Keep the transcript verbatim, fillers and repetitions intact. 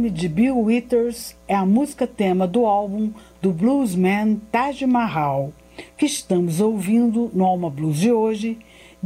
Nome de Bill Withers é a música tema do álbum do bluesman Taj Mahal, que estamos ouvindo no Alma Blues de hoje,